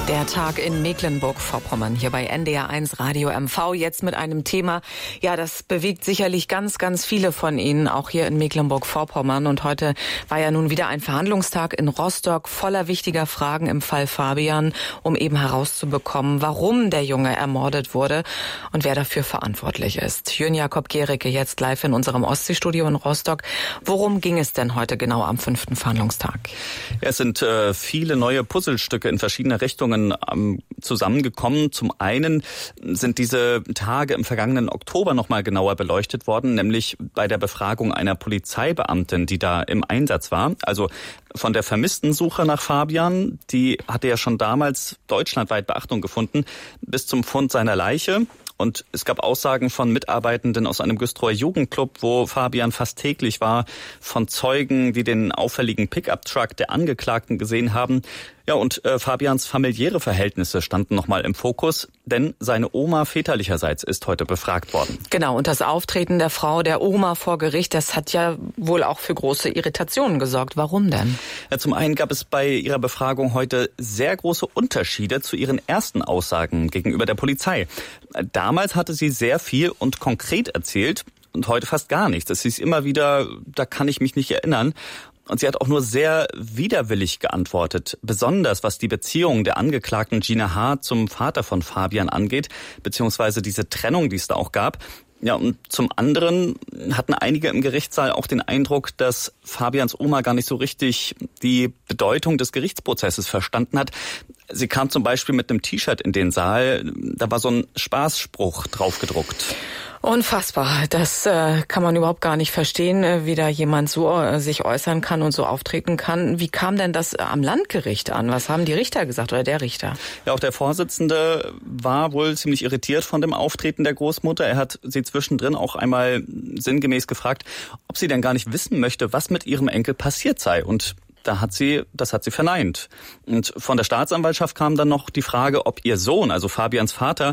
Der Tag in Mecklenburg-Vorpommern, hier bei NDR1 Radio MV, jetzt mit einem Thema, ja, das bewegt sicherlich ganz, ganz viele von Ihnen, auch hier in Mecklenburg-Vorpommern. Und heute war ja nun wieder ein Verhandlungstag in Rostock voller wichtiger Fragen im Fall Fabian, um eben herauszubekommen, warum der Junge ermordet wurde und wer dafür verantwortlich ist. Jürgen Jakob Gericke jetzt live in unserem Ostseestudio in Rostock. Worum ging es denn heute genau am 5. Verhandlungstag? Ja, es sind viele neue Puzzlestücke in verschiedene Richtungen zusammengekommen. Zum einen sind diese Tage im vergangenen Oktober noch mal genauer beleuchtet worden, nämlich bei der Befragung einer Polizeibeamtin, die da im Einsatz war. Also von der vermissten Suche nach Fabian, die hatte ja schon damals deutschlandweit Beachtung gefunden, bis zum Fund seiner Leiche. Und es gab Aussagen von Mitarbeitenden aus einem Güstrower Jugendclub, wo Fabian fast täglich war, von Zeugen, die den auffälligen Pickup-Truck der Angeklagten gesehen haben. Ja, und Fabians familiäre Verhältnisse standen nochmal im Fokus, denn seine Oma väterlicherseits ist heute befragt worden. Genau, und das Auftreten der Frau, der Oma vor Gericht, das hat ja wohl auch für große Irritationen gesorgt. Warum denn? Ja, zum einen gab es bei ihrer Befragung heute sehr große Unterschiede zu ihren ersten Aussagen gegenüber der Polizei. Damals hatte sie sehr viel und konkret erzählt und heute fast gar nichts. Es hieß immer wieder, da kann ich mich nicht erinnern. Und sie hat auch nur sehr widerwillig geantwortet, besonders was die Beziehung der Angeklagten Gina H. zum Vater von Fabian angeht, beziehungsweise diese Trennung, die es da auch gab. Ja, und zum anderen hatten einige im Gerichtssaal auch den Eindruck, dass Fabians Oma gar nicht so richtig die Bedeutung des Gerichtsprozesses verstanden hat. Sie kam zum Beispiel mit einem T-Shirt in den Saal, da war so ein Spaßspruch drauf gedruckt. Unfassbar. Das kann man überhaupt gar nicht verstehen, wie da jemand so sich äußern kann und so auftreten kann. Wie kam denn das am Landgericht an? Was haben die Richter gesagt oder der Richter? Ja, auch der Vorsitzende war wohl ziemlich irritiert von dem Auftreten der Großmutter. Er hat sie zwischendrin auch einmal sinngemäß gefragt, ob sie denn gar nicht wissen möchte, was mit ihrem Enkel passiert sei. Und das hat sie verneint. Und von der Staatsanwaltschaft kam dann noch die Frage, ob ihr Sohn, also Fabians Vater,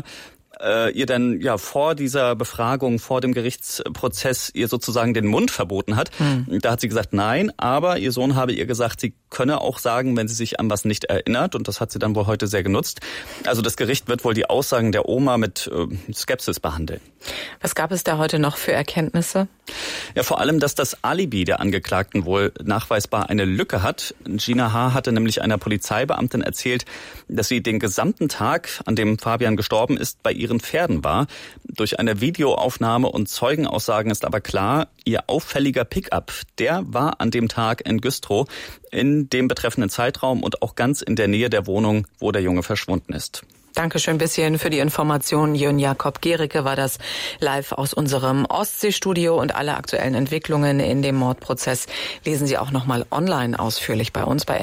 ihr dann ja vor dieser Befragung, vor dem Gerichtsprozess ihr sozusagen den Mund verboten hat. Da hat sie gesagt, nein, aber ihr Sohn habe ihr gesagt, sie könne auch sagen, wenn sie sich an was nicht erinnert, und das hat sie dann wohl heute sehr genutzt. Also das Gericht wird wohl die Aussagen der Oma mit Skepsis behandeln. Was gab es da heute noch für Erkenntnisse? Ja, vor allem, dass das Alibi der Angeklagten wohl nachweisbar eine Lücke hat. Gina H. hatte nämlich einer Polizeibeamtin erzählt, dass sie den gesamten Tag, an dem Fabian gestorben ist, bei ihren Pferden war. Durch eine Videoaufnahme und Zeugenaussagen ist aber klar, ihr auffälliger Pickup, der war an dem Tag in Güstrow, in dem betreffenden Zeitraum und auch ganz in der Nähe der Wohnung, wo der Junge verschwunden ist. Dankeschön bis hierhin für die Informationen. Jürgen Jakob Gericke war das live aus unserem Ostseestudio, und alle aktuellen Entwicklungen in dem Mordprozess lesen Sie auch nochmal online ausführlich bei uns bei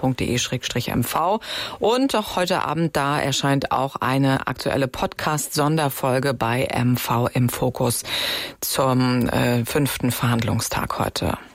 ndr.de/mv. Und auch heute Abend, da erscheint auch eine aktuelle Podcast-Sonderfolge bei MV im Fokus zum 5. Verhandlungstag heute.